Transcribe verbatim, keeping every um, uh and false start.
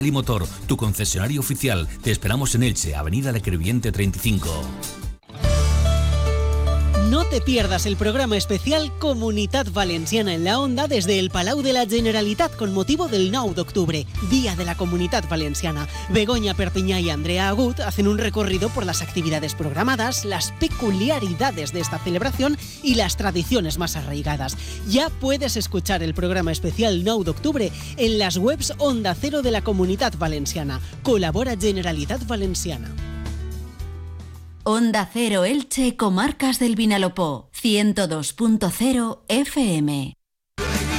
Motor, tu concesionario oficial. Te esperamos en Elche, Avenida de Crevillente treinta y cinco. No te pierdas el programa especial Comunitat Valenciana en la Onda desde el Palau de la Generalitat con motivo del nou d'octubre, Día de la Comunitat Valenciana. Begoña Perpiñá y Andrea Agut hacen un recorrido por las actividades programadas, las peculiaridades de esta celebración y las tradiciones más arraigadas. Ya puedes escuchar el programa especial nou d'octubre en las webs Onda Cero de la Comunitat Valenciana. Colabora Generalitat Valenciana. Onda Cero Elche, Comarcas del Vinalopó, ciento dos punto cero F M.